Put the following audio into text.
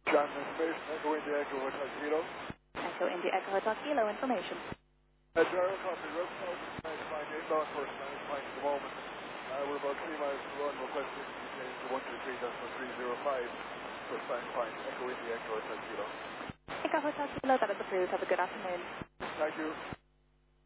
John, information, Echo India, Echo Hotel Kilo. Echo India, Echo Hotel Kilo, information. Gyro copy, route 9 inbound first, 9 at the moment. We're about 3 miles to run, requesting to change to 123.305. First fine, Echo India, Echo Hotel Kilo. Echo Hotel Kilo, that is approved. Have a good afternoon. Thank you.